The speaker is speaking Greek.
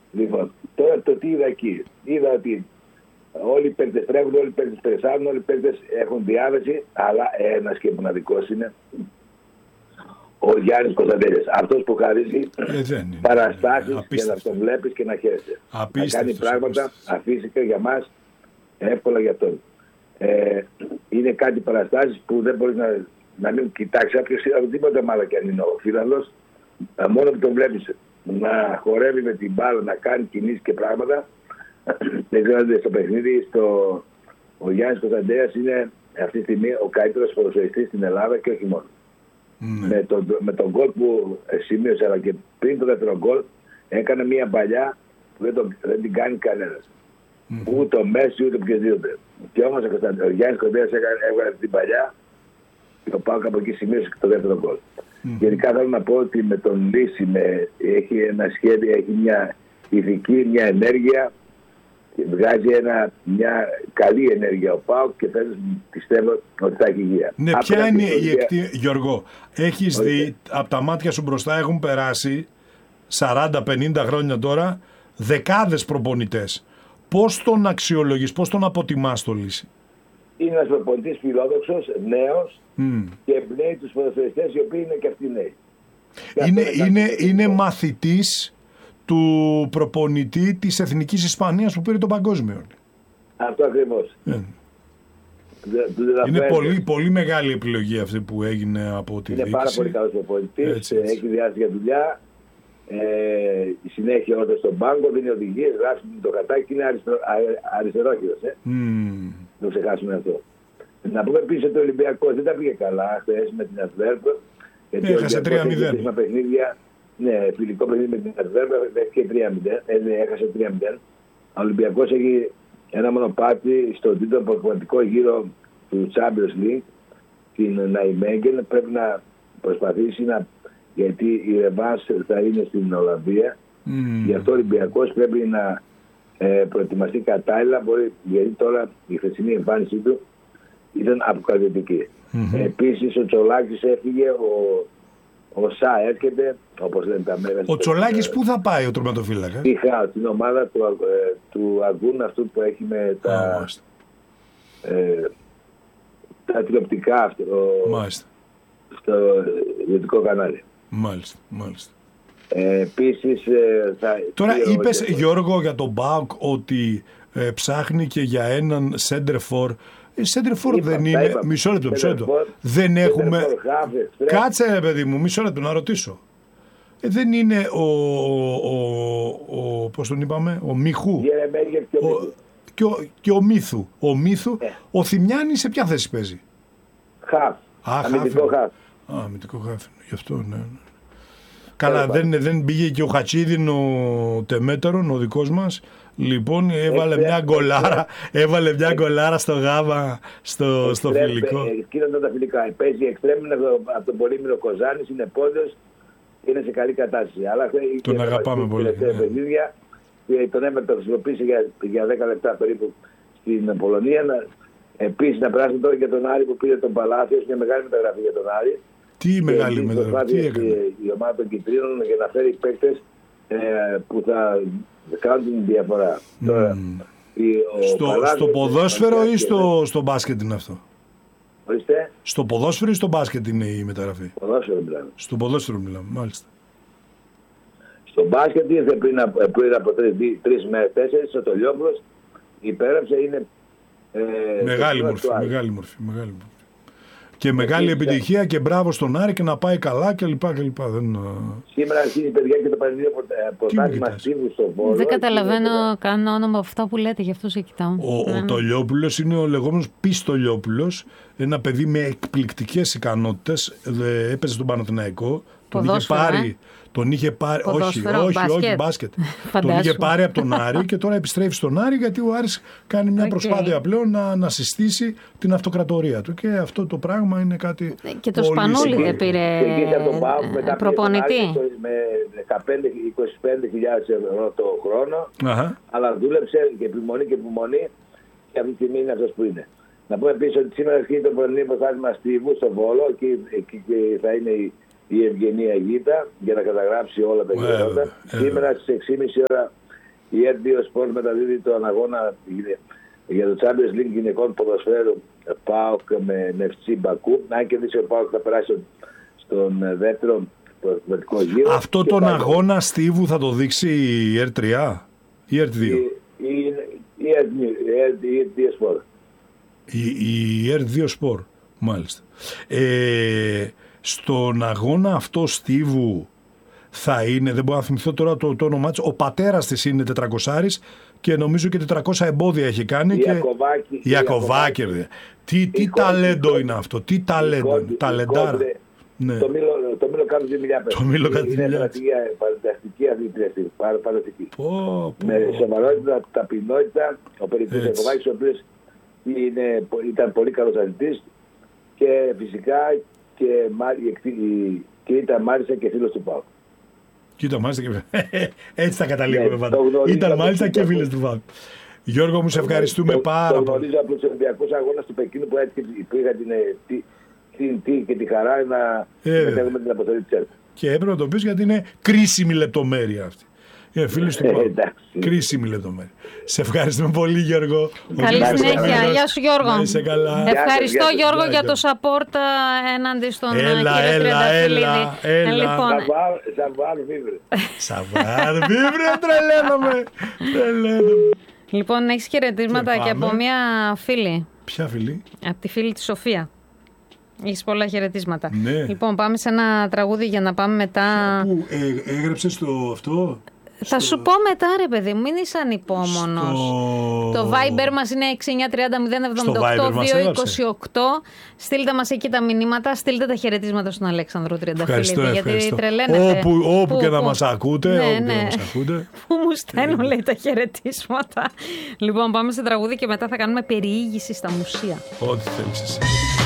Λοιπόν, τώρα το τι είδα εκεί. Είδα ότι όλοι οι παίκτες τρέχουν, όλοι οι παίκτες περισάρουν, όλοι οι παίκτες έχουν διάθεση, αλλά ένας και μοναδικός είναι ο Γιάννης Κωνσταντέλιας. Αυτός που χαρίζει παραστάσεις και να τον βλέπεις και να χαίρεσαι. Να κάνει πράγματα αφύσικα για μας, εύκολα για αυτόν. Είναι κάτι παραστάσεις που δεν μπορείς να μην κοιτάξει οποιοδήποτε ομάδα και αν είναι ο φύλαδος. Μόνο που τον βλέπεις να χορεύει με την μπάλα, να κάνει κινήσεις και πράγματα. Δεν ξέρω στο παιχνίδι, ο Γιάννης Κωνσταντέλιας είναι αυτή τη στιγμή ο καλύτερος ποδοσφαιριστής στην Ελλάδα και όχι μόνο. Με τον γκολ που σημείωσε, αλλά και πριν το δεύτερο γκολ, έκανε μια παλιά που δεν την κάνει κανένας. Ούτε ο Μέση ούτε οποιοδήποτε. Και όμως ο Γιάννης Κωνσταντέλιας έβγαλε την παλιά και ο ΠΑΟΚ από εκεί σημείωσε και το δεύτερο γκολ. Γενικά θέλω να πω ότι με τον Λύση έχει ένα σχέδιο, έχει μια ηθική, μια ενέργεια. Βγάζει μια καλή ενέργεια ο ΠΑΟΚ και πιστεύω ότι θα έχει υγεία. Ναι, ποια είναι η Γιώργο, έχεις δει από τα μάτια σου μπροστά έχουν περάσει 40-50 χρόνια τώρα δεκάδες προπονητές. Πώς τον αξιολογείς, πώς τον αποτιμάς το Λύση? Είναι ένας προπονητής φιλόδοξος, νέος και εμπνέει τους ποδοσφαιριστές οι οποίοι είναι και αυτοί νέοι. Είναι μαθητής του προπονητή της Εθνικής Ισπανίας που πήρε το παγκόσμιο. Αυτό ακριβώς. Είναι πολύ, πολύ μεγάλη επιλογή αυτή που έγινε από τη διοίκηση. Είναι πάρα πολύ καλός προπονητής, έχει διάστηση για δουλειά, η συνέχεια όταν στον πάγκο δίνει οδηγίες, γράφει το κατάκι, είναι αριστερόχειρος. Δεν ξεχάσουμε αυτό. Να πούμε επίσης ότι ο Ολυμπιακός δεν τα πήγε καλά χθες με την Αντβέρπ. Έχασε 3-0. Ναι, φιλικό παιχνίδι με την Αντβέρπ και 3-0. Έχασε 3-0. Ο Ολυμπιακός έχει ένα μονοπάτι στο τρίτο προπονητικό γύρο του Champions League, την Ναϊμέγγεν. Πρέπει να προσπαθήσει γιατί η ρεβάνς θα είναι στην Ολλανδία. Γι' αυτό ο Ολυμπιακός πρέπει να προετοιμαστεί κατάλληλα, γιατί τώρα η χθεσινή εμφάνισή του ήταν αποκαρδιωτική. Επίσης ο Τσολάκης έφυγε, ο Σα έρχεται, όπως λένε τα μέρα. Ο Τσολάκης πού θα πάει ο τερματοφύλακα? Την ομάδα του Αγκούν, αυτού που έχει με τα τηλεοπτικά στο ιδιωτικό κανάλι. Μάλιστα. Επίσης τώρα είπες Γιώργο για τον ΠΑΟΚ ότι ψάχνει και για έναν σέντερφορ. Σέντερφορ δεν είναι. Μισό λεπτό. Δεν έχουμε. Κάτσε ρε παιδί μου, μισό λεπτό να ρωτήσω. Δεν είναι πώς τον είπαμε, ο Μίχου και ο Μίθου. Ο Θημιάνης σε ποια θέση παίζει? Χαφ. Αμυντικό χαφ. Γι' αυτό ναι. Καλά, δεν πήγε και ο Χατσίδιν ο Τεμέτερον, ο δικός μας. Λοιπόν, έβαλε μια γκολάρα στο γάμα, στο φιλικό. Κοίταζαν τα φιλικά. Παίζει εξτρέμμυνα από τον Πολύμηρο Κοζάνης, είναι πόντος και είναι σε καλή κατάσταση. Αλλά τον αγαπάμε πολύ. Τον έμενε να χρησιμοποιήσει για 10 λεπτά περίπου στην Πολωνία. Επίσης να περάσουν τώρα και τον Άρη που πήρε τον Παλάθιος, μια μεγάλη μεταγραφή για τον Άρη. Τι μεγάλη μεταγραφή, τι έκανε? Η ομάδα των Κυπρίων για να φέρει παίκτες που θα κάνουν την διαφορά. Στο ποδόσφαιρο ή στο μπάσκετ είναι αυτό? Ορίστε. Στο ποδόσφαιρο ή στο μπάσκετ είναι η μεταγραφή? Στο ποδόσφαιρο μιλάμε, μάλιστα. Στο μπάσκετ ήρθε πριν από 3 μέρες, 4, ο Τολιόπουλος υπέραψε, είναι μεγάλη μορφή. Και μεγάλη επιτυχία και μπράβο στον Άρη και να πάει καλά κλπ. Σήμερα αρχίζει παιδιά και το πανελλήνιο πρωτάθλημα Στίβου στο Βόλο. Δεν καταλαβαίνω καν όνομα αυτά που λέτε, γι' αυτό σε κοιτάω. Ο Τολιόπουλος είναι ο λεγόμενος Πιστολιόπουλος, ένα παιδί με εκπληκτικές ικανότητες. Έπαιζε στον Παναθηναϊκό. Τον είχε πάρει. Όχι, μπάσκετ. Τον είχε πάρει από τον Άρη και τώρα επιστρέφει στον Άρη γιατί ο Άρης κάνει μια προσπάθεια πλέον να συστήσει την αυτοκρατορία του. Και αυτό το πράγμα είναι κάτι. Και το Σπανούλι δεν πήρε προπονητή. Με 15-25.000 ευρώ το χρόνο. Αλλά δούλεψε και επιμονή και αυτή τη στιγμή είναι αυτός που είναι. Να πούμε επίσης ότι σήμερα αρχίζει το πρωινό πρωτάθλημα Στίβου στο Βόλο και θα είναι η Ευγενία Γήτα για να καταγράψει όλα τα γεγονότα. Σήμερα στις 6.30 ώρα Η R2 Sport μεταδίδει τον αγώνα για το Champions League γυναικών ποδοσφαίρου ΠΑΟΚ με FC Μπακού. Αν κερδίσει ο ΠΑΟΚ θα περάσει στον δεύτερο πρωταθλητικό γύρο. Αυτό τον αγώνα Στίβου θα το δείξει η R3 ή η R2? Η R2 Sport. Η R2 Sport, μάλιστα. Στον αγώνα αυτό Στίβου θα είναι, δεν μπορώ να θυμηθώ τώρα το όνομά της, ο πατέρας της είναι 400 και νομίζω και 400 εμπόδια έχει κάνει. Η Ιακωβάκη. Τι ταλέντο είναι αυτό, τι ταλέντο, ταλεντάρα. Ναι. Το Μήλο κάνει 2.000. Είναι φανταστική αθλήτρια, φανταστική. Με σοβαρότητα, ταπεινότητα, ο Περικλής Ιακωβάκης, ο οποίος ήταν πολύ καλός αθλητής και φυσικά και ήταν μάλιστα και φίλος του ΠΑΟΚ. Κοίτα, μάλιστα και έτσι θα καταλήγουμε πάντα. Ήταν μάλιστα και φίλος του ΠΑΟΚ. Γιώργο, μου σε ευχαριστούμε πάρα πολύ. Το γνωρίζω από τους Ολυμπιακούς Αγώνες του Πεκίνου που είχα και τη χαρά να μετέχουμε την αποστολή της ΕΡΤ. Και έπρεπε να το πεις γιατί είναι κρίσιμη λεπτομέρεια αυτή. Φίλοι του ΠΑΟΚ. Κρίσιμη λεπτομέρεια. Σε ευχαριστούμε πολύ, Γιώργο. Καλή συνέχεια. Γεια σου, Γιώργο. Είσαι καλά. Ευχαριστώ, Γιώργο, για το support έναντι στον κύριο Τριανταφυλλίδη. Λοιπόν. Σαββάρ Βίβρε. Σαββάρ Βίβρε, τρελαίνομαι. Λοιπόν, έχεις χαιρετίσματα και από μια φίλη. Ποια φίλη? Από τη φίλη τη Σοφία. Έχεις πολλά χαιρετίσματα. Ναι. Λοιπόν, πάμε σε ένα τραγούδι για να πάμε μετά. Πού έγραψες το αυτό? Θα σου πω μετά, ρε παιδί μου, μην είσαι ανυπόμονος. Το Viber μας είναι 6930-078-228. Στείλτε μας εκεί τα μηνύματα, στείλτε τα χαιρετίσματα στον Αλέξανδρο Τριανταφυλλίδη. Γιατί τρελαίνετε. Όπου και να μας ακούτε. Ναι. Που μου στέλνουν, λέει, τα χαιρετίσματα. Λοιπόν, πάμε σε τραγούδι και μετά θα κάνουμε περιήγηση στα μουσεία. Ό,τι θέλεις εσύ.